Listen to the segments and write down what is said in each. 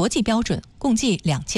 国际标准共计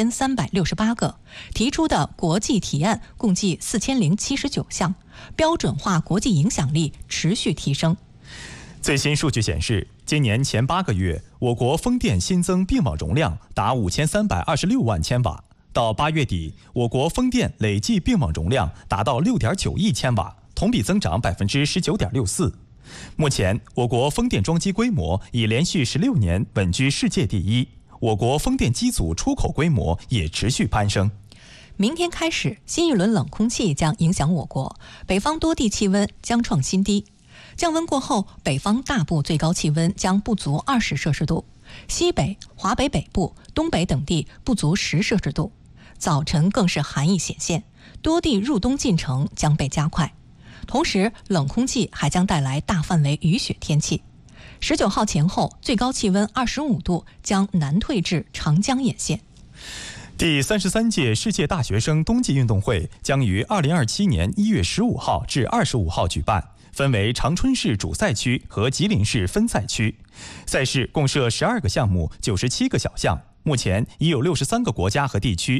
2368个，提出的国际提案共计4079项，标准化国际影响力持续提升。 最新数据显示，今年前8个月，我国风电新增并网容量达5326万千瓦。到8月底，我国风电累计并网容量达到6.9亿千瓦，同比增长19.64%。目前，我国风电装机规模已连续16年稳居世界第一，我国风电机组出口规模也持续攀升。 明天开始，新一轮冷空气将影响我国，北方多地气温将创新低。降温过后，北方大部最高气温将不足20摄氏度，西北、华北北部、东北等地不足10摄氏度。早晨更是寒意显现，多地入冬进程将被加快。同时，冷空气还将带来大范围雨雪天气。19号前后，最高气温25度将南退至长江沿线。 第33届世界大学生冬季运动会将于2027年1月15号至25号举办，分为长春市主赛区和吉林市分赛区。赛事共设12个项目，97个小项。目前已有63个国家和地区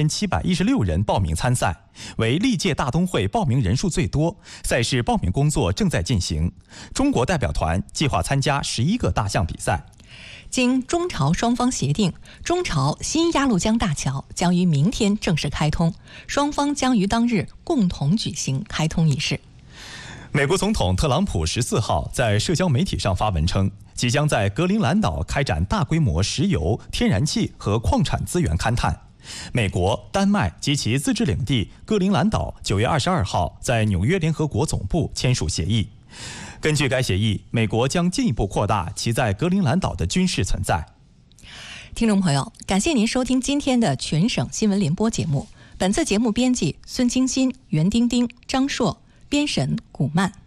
3716人报名参赛，为历届大冬会报名人数最多。赛事报名工作正在进行，中国代表团计划参加11个大项比赛。 经中朝双方协定，中朝新鸭绿江大桥将于明天正式开通，双方将于当日共同举行开通仪式。 美国总统特朗普14号在社交媒体上发文称，即将在格陵兰岛开展大规模石油、天然气和矿产资源勘探。美国、丹麦及其自治领地格陵兰岛9月22号在纽约联合国总部签署协议。根据该协议，美国将进一步扩大其在格陵兰岛的军事存在。 听众朋友，感谢您收听今天的全省新闻联播节目。本次节目编辑孙清新、袁丁丁、张硕，编审古曼。